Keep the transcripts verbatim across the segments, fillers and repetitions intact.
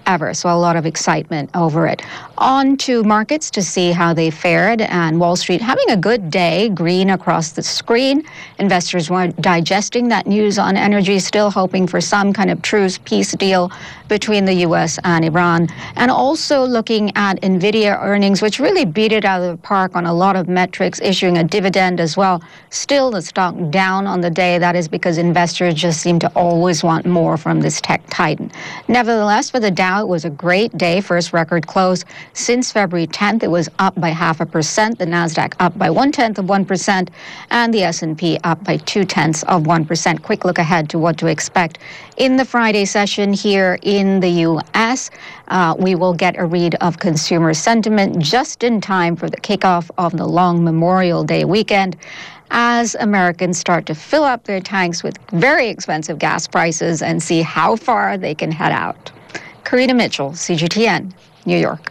ever. So a lot of excitement over it. On to markets to see how they fared, and Wall Street having a good day, green across the screen. Investors weren't digesting that news on energy, still hoping for some kind of truce peace deal between the U S and Iran. And also looking at NVIDIA earnings, which really beat it out of the park on a lot of metrics, issuing a dividend as well. Still the stock down on the day. That is because investors just seem to always want more from this tech titan. Nevertheless, for the Dow, it was a great day, first record close since February tenth. It was up by half a percent, the Nasdaq up by one-tenth of one percent, and the S and P up by two-tenths of one percent. Quick look ahead to what to expect in the Friday session here in the U S. Uh, we will get a read of consumer sentiment just in time for the kickoff of the long Memorial Day weekend, as Americans start to fill up their tanks with very expensive gas prices and see how far they can head out. Karina Mitchell, C G T N, New York.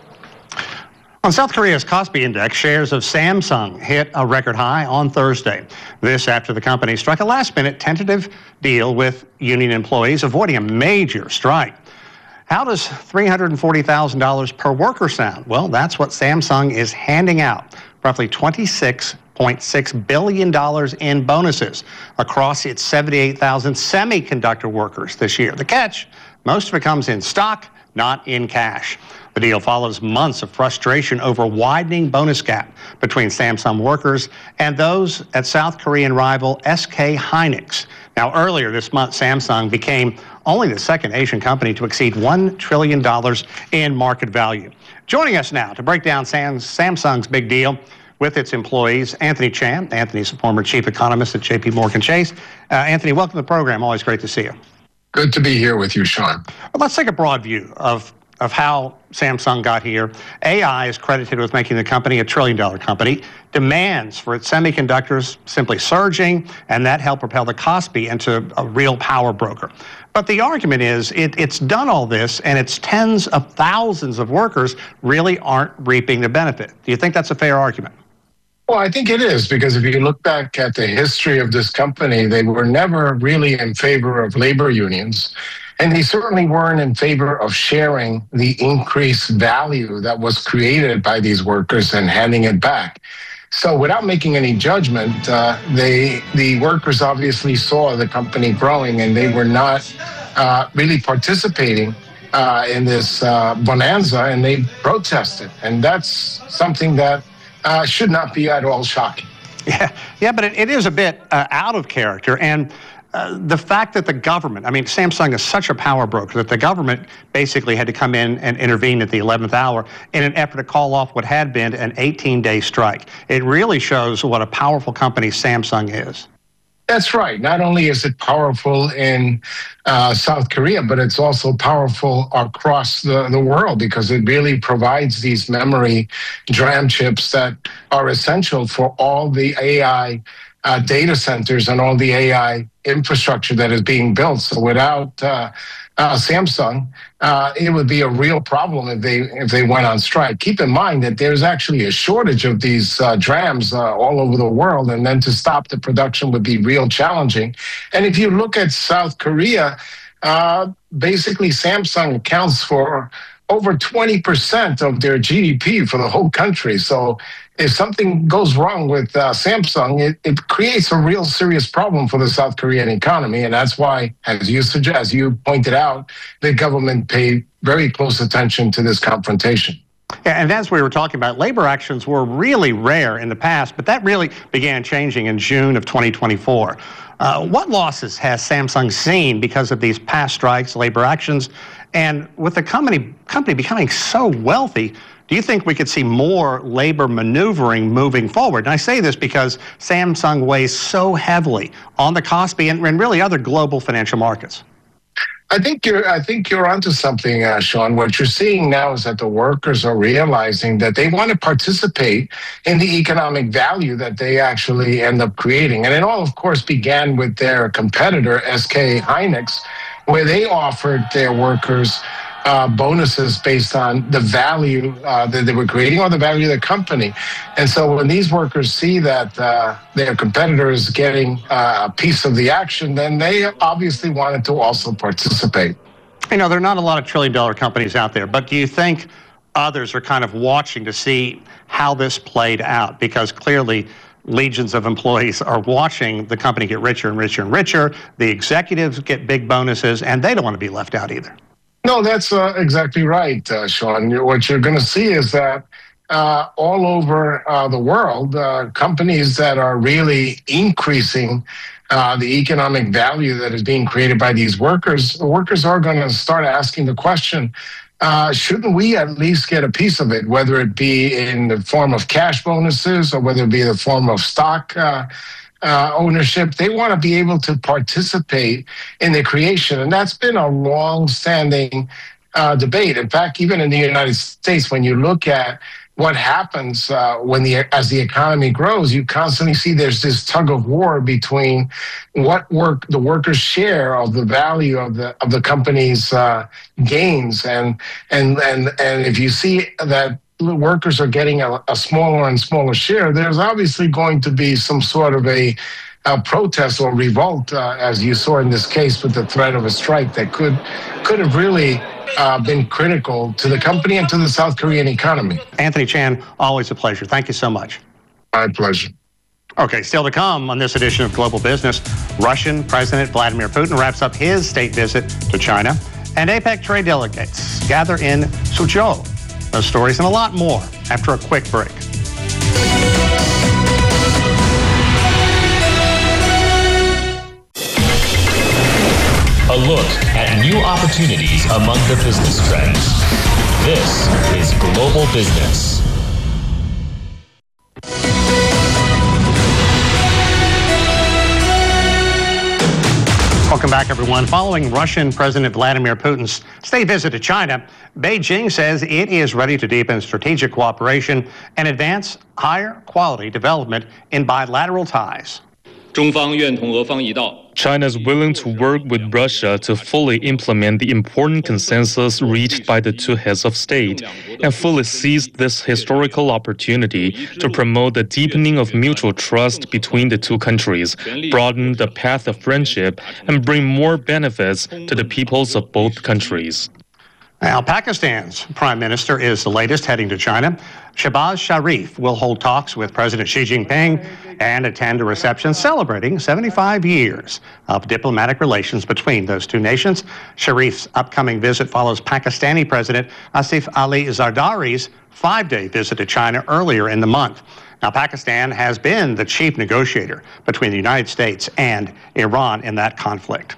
On South Korea's Kospi Index, shares of Samsung hit a record high on Thursday. This after the company struck a last-minute tentative deal with union employees, avoiding a major strike. How does three hundred forty thousand dollars per worker sound? Well, that's what Samsung is handing out, roughly twenty-six point six billion dollars in bonuses across its seventy-eight thousand semiconductor workers this year. The catch, most of it comes in stock, not in cash. The deal follows months of frustration over widening bonus gap between Samsung workers and those at South Korean rival S K Hynix. Now, earlier this month, Samsung became only the second Asian company to exceed one trillion dollars in market value. Joining us now to break down Samsung's big deal with its employees, Anthony Chan. Anthony's a former chief economist at J P Morgan Chase. Uh, Anthony, welcome to the program. Always great to see you. Good to be here with you, Sean. Well, let's take a broad view of of how Samsung got here. A I is credited with making the company a trillion-dollar company. Demands for its semiconductors simply surging, and that helped propel the Kospi into a real power broker. But the argument is it, it's done all this, and its tens of thousands of workers really aren't reaping the benefit. Do you think that's a fair argument? Well, I think it is, because if you look back at the history of this company, they were never really in favor of labor unions. And they certainly weren't in favor of sharing the increased value that was created by these workers and handing it back. So without making any judgment, uh, they, the workers obviously saw the company growing, and they were not uh, really participating uh, in this uh, bonanza, and they protested. And that's something that uh, should not be at all shocking. Yeah, yeah, but it, it is a bit uh, out of character. And Uh, the fact that the government, I mean, Samsung is such a power broker that the government basically had to come in and intervene at the eleventh hour in an effort to call off what had been an eighteen-day strike. It really shows what a powerful company Samsung is. That's right. Not only is it powerful in uh, South Korea, but it's also powerful across the, the world, because it really provides these memory DRAM chips that are essential for all the A I uh, data centers and all the A I infrastructure that is being built. So without uh, uh, Samsung, uh, it would be a real problem if they if they went on strike. Keep in mind that there's actually a shortage of these uh, DRAMs uh, all over the world, and then to stop the production would be real challenging. And if you look at South Korea, uh, basically Samsung accounts for over twenty percent of their G D P for the whole country. So if something goes wrong with uh, Samsung, it, it creates a real serious problem for the South Korean economy. And that's why, as you suggest, as you pointed out, the government paid very close attention to this confrontation. Yeah, and as we were talking about, labor actions were really rare in the past, but that really began changing in June of twenty twenty-four. Uh, what losses has Samsung seen because of these past strikes, labor actions? And with the company, company becoming so wealthy, do you think we could see more labor maneuvering moving forward? And I say this because Samsung weighs so heavily on the Kospi and, and really other global financial markets. I think you're. I think you're onto something, uh, Sean. What you're seeing now is that the workers are realizing that they want to participate in the economic value that they actually end up creating, and it all, of course, began with their competitor, S K Hynix, where they offered their workers uh, bonuses based on the value uh, that they were creating or the value of the company. And so when these workers see that uh, their competitor is getting uh, a piece of the action, then they obviously wanted to also participate. You know, there are not a lot of trillion dollar companies out there, but do you think others are kind of watching to see how this played out? Because clearly legions of employees are watching the company get richer and richer and richer. The executives get big bonuses, and they don't want to be left out either. No, that's uh, exactly right, uh, Sean. What you're going to see is that uh, all over uh, the world, uh, companies that are really increasing uh, the economic value that is being created by these workers, the workers are going to start asking the question, uh, shouldn't we at least get a piece of it, whether it be in the form of cash bonuses or whether it be in the form of stock uh, Uh, ownership? They want to be able to participate in the creation. And that's been a long-standing uh, debate. In fact, even in the United States, when you look at what happens uh, when the as the economy grows, you constantly see there's this tug of war between what work the workers share of the value of the of the company's uh, gains, and and and and if you see that workers are getting a, a smaller and smaller share, there's obviously going to be some sort of a, a protest or revolt, uh, as you saw in this case with the threat of a strike that could could have really uh, been critical to the company and to the South Korean economy. Anthony Chan, always a pleasure. Thank you so much. My pleasure. Okay, still to come on this edition of Global Business, Russian President Vladimir Putin wraps up his state visit to China, and APEC trade delegates gather in Suzhou. Those stories and a lot more after a quick break. A look at new opportunities among the business trends. This is Global Business. Welcome back, everyone. Following Russian President Vladimir Putin's state visit to China, Beijing says it is ready to deepen strategic cooperation and advance higher quality development in bilateral ties. 中方愿同俄方一道 China is willing to work with Russia to fully implement the important consensus reached by the two heads of state and fully seize this historical opportunity to promote the deepening of mutual trust between the two countries, broaden the path of friendship, and bring more benefits to the peoples of both countries. Now, Pakistan's prime minister is the latest heading to China. Shehbaz Sharif will hold talks with President Xi Jinping and attend a reception celebrating seventy-five years of diplomatic relations between those two nations. Sharif's upcoming visit follows Pakistani President Asif Ali Zardari's five-day visit to China earlier in the month. Now, Pakistan has been the chief negotiator between the United States and Iran in that conflict.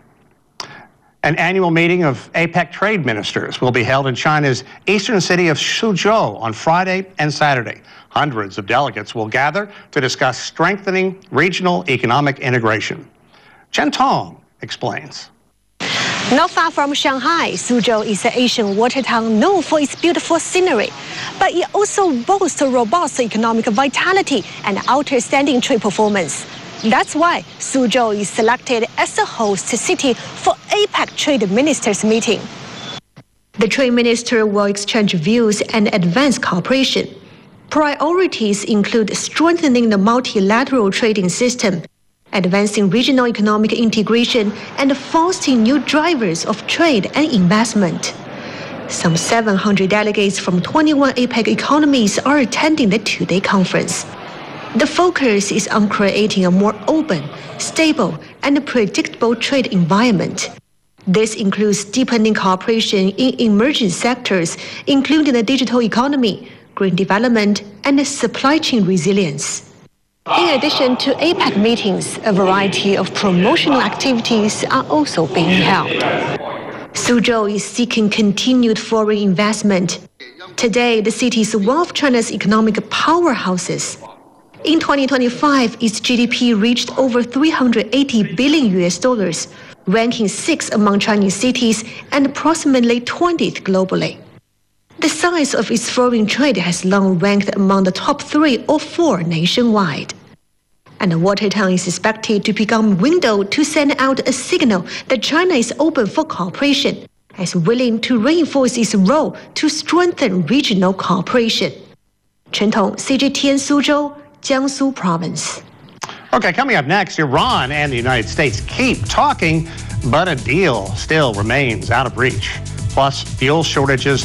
An annual meeting of APEC trade ministers will be held in China's eastern city of Suzhou on Friday and Saturday. Hundreds of delegates will gather to discuss strengthening regional economic integration. Chen Tong explains. Not far from Shanghai, Suzhou is an Asian water town known for its beautiful scenery, but it also boasts a robust economic vitality and outstanding trade performance. That's why Suzhou is selected as the host city for APEC Trade Ministers meeting. The trade minister will exchange views and advance cooperation. Priorities include strengthening the multilateral trading system, advancing regional economic integration, and fostering new drivers of trade and investment. Some seven hundred delegates from twenty-one APEC economies are attending the two-day conference. The focus is on creating a more open, stable, and predictable trade environment. This includes deepening cooperation in emerging sectors, including the digital economy, green development, and supply chain resilience. In addition to APEC meetings, a variety of promotional activities are also being held. Suzhou is seeking continued foreign investment. Today, the city is one of China's economic powerhouses. In twenty twenty-five, its G D P reached over three hundred eighty billion U S dollars, ranking sixth among Chinese cities and approximately twentieth globally. The size of its foreign trade has long ranked among the top three or four nationwide. And the water town is expected to become a window to send out a signal that China is open for cooperation, as willing to reinforce its role to strengthen regional cooperation. Chen Tong, C G T N Suzhou, Jiangsu Province. Okay, coming up next, Iran and the United States keep talking but a deal still remains out of reach. Plus, fuel shortages